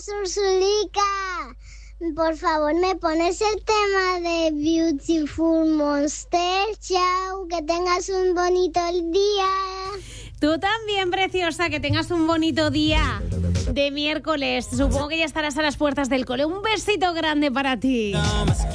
Ursulica, por favor, ¿me pones el tema de Beautiful Monster? Chao, que tengas un bonito día. Tú también, preciosa, que tengas un bonito día de miércoles. Supongo que ya estarás a las puertas del cole. Un besito grande para ti.